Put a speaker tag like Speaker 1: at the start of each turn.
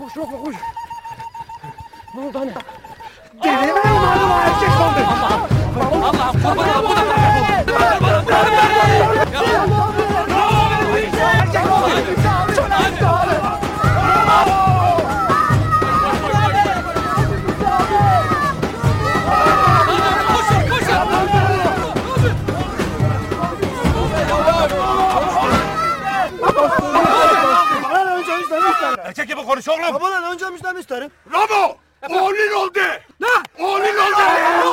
Speaker 1: Koş Roko koş. Ne oldu anne?
Speaker 2: Deli mi umarım erkek oldu?
Speaker 1: Allah'ım kurban olayım.
Speaker 2: Erkek gibi konuş oğlum.
Speaker 1: Babadan önce müjden isterim.
Speaker 2: Ramo! Oğlun oldu. Ne? Oğlun oldu.